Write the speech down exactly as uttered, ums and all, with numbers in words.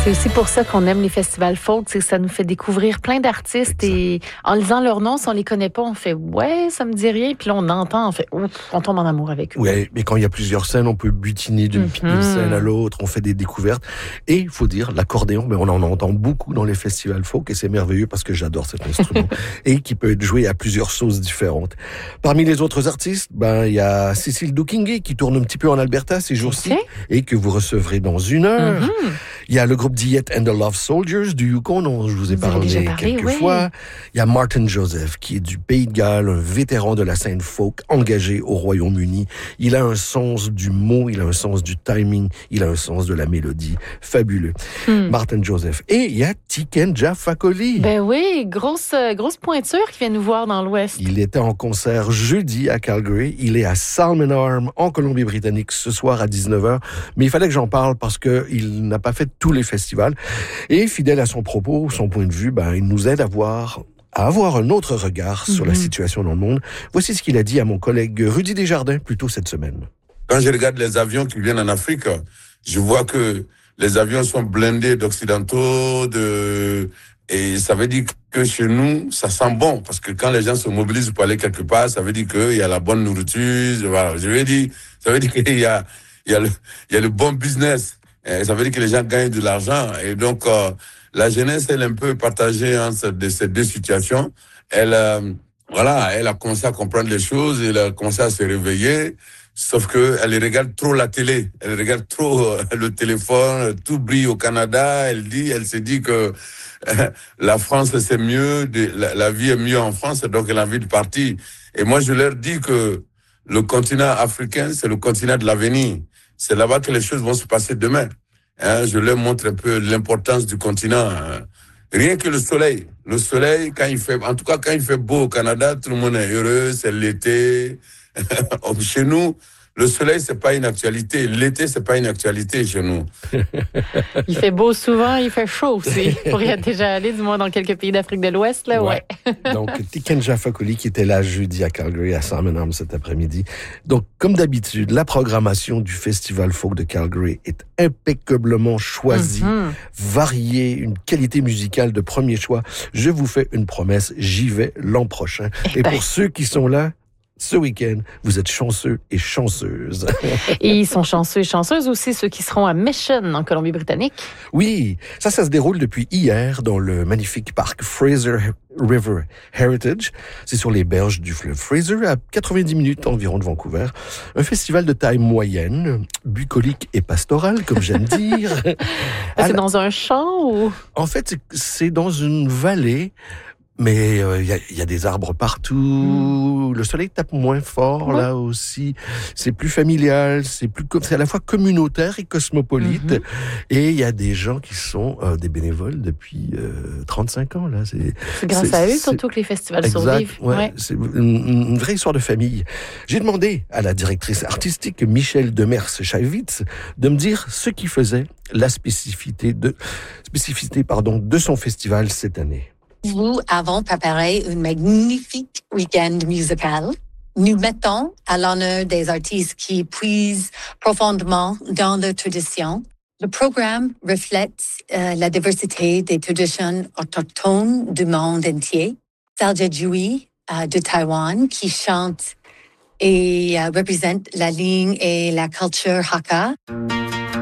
C'est aussi pour ça qu'on aime les festivals folk, c'est que ça nous fait découvrir plein d'artistes Exact. et en lisant leurs noms, si on les connaît pas, on fait ouais, ça me dit rien, puis là on entend, on fait ouf, on tombe en amour avec eux. Ouais, mais quand il y a plusieurs scènes, on peut butiner d'une Mhm. d'une scène à l'autre, on fait des découvertes. Et il faut dire, l'accordéon, ben on en entend beaucoup dans les festivals folk et c'est merveilleux parce que j'adore cet instrument et qui peut être joué à plusieurs sauces différentes. Parmi les autres artistes, ben il y a Cécile Doukingué qui tourne un petit peu en Alberta ces jours-ci Ok. et que vous recevrez dans une heure. Mhm. Il y a le groupe Diet and the Love Soldiers du Yukon dont je vous ai Vous avez parlé, déjà parlé, quelques oui. fois. Il y a Martin Joseph qui est du Pays de Galles, un vétéran de la scène folk engagé au Royaume-Uni. Il a un sens du mot, il a un sens du timing, il a un sens de la mélodie. Fabuleux. Hmm. Martin Joseph. Et il y a Tikenja Fakoly. Ben oui, grosse euh, grosse pointure qui vient nous voir dans l'Ouest. Il était en concert jeudi à Calgary. Il est à Salmon Arm, en Colombie-Britannique, ce soir à dix-neuf heures. Mais il fallait que j'en parle parce que il n'a pas fait tous les festivals. Et fidèle à son propos, son point de vue, ben, il nous aide à voir, à avoir un autre regard sur Mhm. la situation dans le monde. Voici ce qu'il a dit à mon collègue Rudy Desjardins, plus tôt cette semaine. Quand je regarde les avions qui viennent en Afrique, je vois que les avions sont blindés d'occidentaux, de... et ça veut dire que chez nous, ça sent bon, parce que quand les gens se mobilisent pour aller quelque part, ça veut dire qu'il y a la bonne nourriture, voilà. Je veux dire, ça veut dire qu'il y a, il y a le, il y a le bon business. Et ça veut dire que les gens gagnent de l'argent. Et donc, euh, la jeunesse, elle est un peu partagée entre de ces deux situations. Elle, euh, voilà, elle a commencé à comprendre les choses, elle a commencé à se réveiller. Sauf que elle regarde trop la télé, elle regarde trop euh, le téléphone, tout brille au Canada. Elle dit, elle se dit que euh, la France c'est mieux, de, la, la vie est mieux en France, donc elle a envie de partir. Et moi je leur dis que le continent africain c'est le continent de l'avenir. C'est là-bas que les choses vont se passer demain. Hein, je leur montre un peu l'importance du continent. Hein. Rien que le soleil, le soleil quand il fait, en tout cas quand il fait beau au Canada, tout le monde est heureux, c'est l'été. Chez nous, le soleil, c'est pas une actualité. L'été, c'est pas une actualité chez nous. Il fait beau souvent, il fait chaud aussi. Pour y être déjà allé, du moins dans quelques pays d'Afrique de l'Ouest, là, ouais. Ouais. Donc, Tikenja Fakoly qui était là jeudi à Calgary, à Salmon Arm cet après-midi. Donc, comme d'habitude, la programmation du Festival Folk de Calgary est impeccablement choisie, Mm-hmm. variée, une qualité musicale de premier choix. Je vous fais une promesse, j'y vais l'an prochain. Eh Et ben. pour ceux qui sont là, ce week-end, vous êtes chanceux et chanceuses. Et ils sont chanceux et chanceuses aussi, ceux qui seront à Mission, en Colombie-Britannique. Oui, ça, ça se déroule depuis hier dans le magnifique parc Fraser River Heritage. C'est sur les berges du fleuve Fraser, à quatre-vingt-dix minutes environ de Vancouver. Un festival de taille moyenne, bucolique et pastoral, comme j'aime dire. C'est Alors, dans un champ ou... en fait, c'est- c'est dans une vallée. Mais il euh, y, a, y a des arbres partout, mm. Le soleil tape moins fort ouais. Là aussi, c'est plus familial, c'est plus c'est à la fois communautaire et cosmopolite, mm-hmm. Et il y a des gens qui sont euh, des bénévoles depuis euh, trente-cinq ans là. C'est, c'est grâce c'est, à eux c'est, surtout que les festivals exact, survivent. Ouais, ouais. C'est une, une vraie histoire de famille. J'ai demandé à la directrice artistique Michelle Demers-Chavitz de me dire ce qui faisait la spécificité de spécificité pardon de son festival cette année. Nous avons préparé un magnifique week-end musical. Nous mettons à l'honneur des artistes qui puisent profondément dans leur tradition. Le programme reflète euh, la diversité des traditions autochtones du monde entier. Salja Jui euh, de Taïwan qui chante et euh, représente la ligne et la culture Hakka.